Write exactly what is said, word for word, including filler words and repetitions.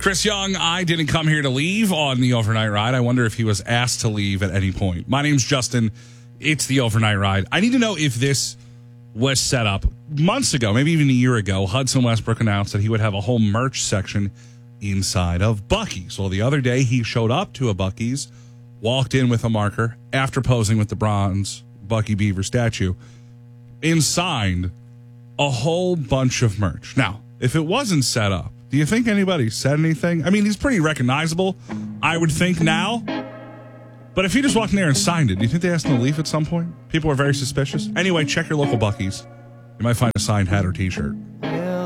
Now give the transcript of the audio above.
Chris Young, I didn't come here to leave on the overnight ride. I wonder if he was asked to leave at any point. My name's Justin. It's the overnight ride. I need to know if this was set up months ago, maybe even a year ago. Hudson Westbrook announced that he would have a whole merch section inside of Buc-ee's. Well, the other day he showed up to a Buc-ee's, walked in with a marker after posing with the bronze Bucky Beaver statue, and signed a whole bunch of merch. Now, if it wasn't set up, do you think anybody said anything? I mean, he's pretty recognizable, I would think now. But if he just walked in there and signed it, do you think they asked him to leave at some point? People were very suspicious. Anyway, check your local Buc-ee's. You might find a signed hat or T-shirt.